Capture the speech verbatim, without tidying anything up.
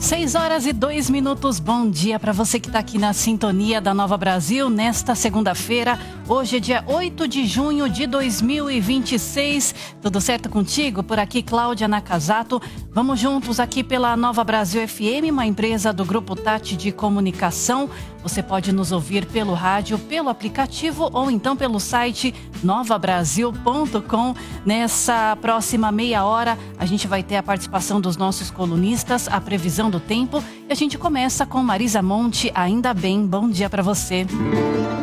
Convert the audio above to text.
seis horas e dois minutos, bom dia para você que está aqui na sintonia da Nova Brasil nesta segunda-feira. Hoje é dia oito de junho de dois mil e vinte e seis. Tudo certo contigo? Por aqui, Cláudia Nakazato. Vamos juntos aqui pela Nova Brasil F M, uma empresa do Grupo Tati de Comunicação. Você pode nos ouvir pelo rádio, pelo aplicativo ou então pelo site nova brasil ponto com. Nessa próxima meia hora, a gente vai ter a participação dos nossos colunistas, a previsão do tempo. E a gente começa com Marisa Monte, Ainda Bem. Bom dia para você.